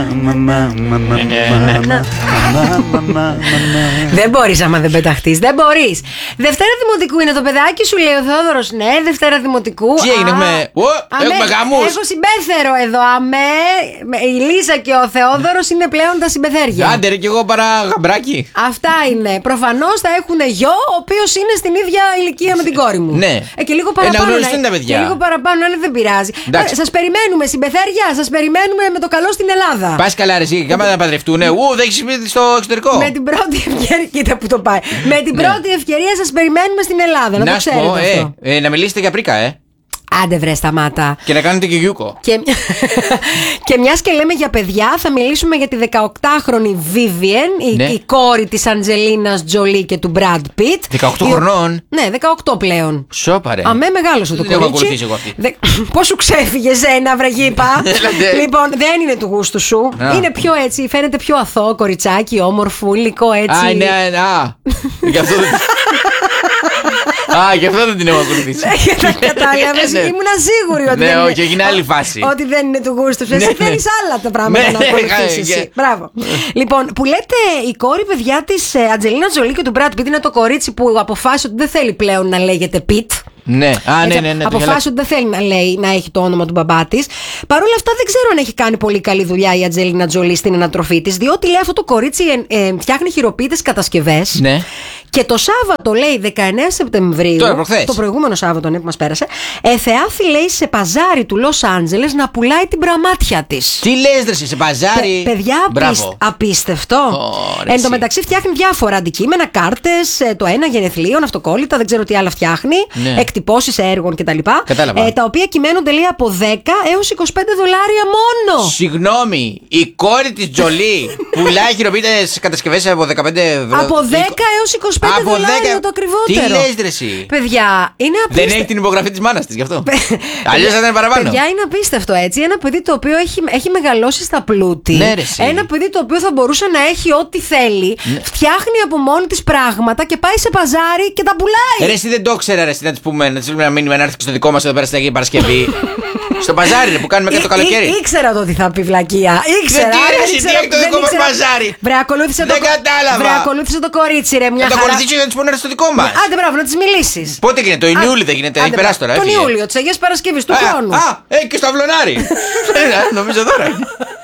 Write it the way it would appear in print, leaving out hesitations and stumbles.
Δεν μπορείς άμα δεν πεταχτείς, δεν μπορείς. Δευτέρα δημοτικού είναι το παιδάκι σου, λέει ο Θεόδωρος. Ναι, Δευτέρα δημοτικού. Τι έγινε, έχουμε γάμους. Έχω συμπέθερο εδώ, αμέ. Η Λίζα και ο Θεόδωρος είναι πλέον τα συμπεθέρια. Άντε ρε, κι εγώ παρά γαμπράκι. Αυτά είναι. Προφανώς θα έχουν γιο, ο οποίος είναι στην ίδια ηλικία με την κόρη μου. Ναι. Και λίγο παραπάνω. Να γνωριστούν τα παιδιά. Και λίγο παραπάνω, αλλά δεν πειράζει. Σας περιμένουμε, συμπεθέρια, σας περιμένουμε με το καλό στην Ελλάδα. Πας καλά, ρε, εσύ, κάμα να παντρευτούνε. Δεν έχεις πει στο εξωτερικό. Με την πρώτη ευκαιρία. Κοίτα που το πάει. Με την πρώτη ευκαιρία σας περιμένουμε στην Ελλάδα. Να το ξέρετε αυτό. Να μιλήσετε για πρίκα, Άντε βρε, σταμάτα. Και να κάνετε και γιούκο. Και μιας και λέμε για παιδιά, θα μιλήσουμε για τη 18χρονη Vivian, ναι. η κόρη της Αντζελίνας Τζολί και του Brad Pitt. 18 χρονών. Ναι, 18 πλέον. Σόπαρε. Αμέ μεγάλωσε το κορίτσι. Πώς σου ξέφυγε ένα βραγίπα. Λοιπόν, δεν είναι του γούστου σου. Είναι πιο έτσι, φαίνεται πιο αθώο κοριτσάκι, όμορφο, υλικό έτσι. Α, ναι, γι' αυτό δεν. Γι' αυτό δεν την έχω ακολουθήσει. Κατάλαβες, ήμουνα σίγουρη ότι. Ναι, όχι, έγινε άλλη φάση. Ότι δεν είναι του γούστου σου. Εσύ θέλεις άλλα τα πράγματα να ακολουθήσεις. Μπράβο. Λοιπόν, που λέτε η κόρη παιδιά της Αντζελίνα Τζολί και του Brad Pitt είναι το κορίτσι που αποφάσισε ότι δεν θέλει πλέον να λέγεται Pitt. Ναι, ναι. Αποφάσισε ότι δεν θέλει να λέει να έχει το όνομα του μπαμπά της. Παρ' όλα αυτά δεν ξέρω αν έχει κάνει πολύ καλή δουλειά η Αντζελίνα Τζολί στην ανατροφή της, διότι λέει αυτό το κορίτσι φτιάχνει χειροποίητες κατασκευές. Ναι. Και το Σάββατο, λέει, 19 Σεπτεμβρίου. Τώρα, προχθές. Το προηγούμενο Σάββατο, ναι, που μας πέρασε. Θεάθη, λέει, σε παζάρι του Λος Άντζελες να πουλάει την πραμάτια της. Τι λες, ρε, σε παζάρι. Παιδιά, απίστευτο. Εν τω μεταξύ, φτιάχνει διάφορα αντικείμενα, κάρτες, το ένα γενεθλίων, αυτοκόλλητα, δεν ξέρω τι άλλα φτιάχνει. Ναι. Εκτυπώσεις έργων κτλ. Τα οποία κυμαίνονται, λέει, από 10 έως 25 δολάρια μόνο. Συγγνώμη, η κόρη της Τζολί πουλάει χειροποίητες κατασκευές από 15 ευρώ. Από 10 έως 25 δολάρια το ακριβότερο. Τι λες, ρε, εσύ. Παιδιά, είναι απίστευτο. Δεν έχει την υπογραφή της μάνας της γι' αυτό. Αλλιώς θα ήταν παραπάνω. Παιδιά, είναι απίστευτο έτσι. Ένα παιδί το οποίο έχει μεγαλώσει στα πλούτη. Ναι, ρε, ένα παιδί το οποίο θα μπορούσε να έχει ό,τι θέλει. Ναι. Φτιάχνει από μόνη της πράγματα και πάει σε παζάρι και τα πουλάει. Ρε, εσύ δεν το ήξερα, ρε, να της πούμε ένα μήνυμα να έρθει και στο δικό μας εδώ πέρα στην Αγία Παρασκευή. Στο παζάρι, που κάνουμε και το καλοκαίρι. Ήξερα το ότι θα πει βλακεία. Ήξερα. Τι έχει το δικό μας παζάρι. Βρε, ακολούθησε δεν κατάλαβα. Βρε, ακολούθησε το κορίτσι, ρε, μια χαρά. Θα το ακολουθήσει για να της πούνε στο δικό μας. Άντε, μπράβο, να της μιλήσεις. Πότε γίνεται, το Ιούλιο δεν γίνεται, έχει περάσει τώρα. Τον Ιούλιο, της Αγίας Παρασκευής του χρόνου. Και στο Αυλωνάρι. Νομίζω τώρα.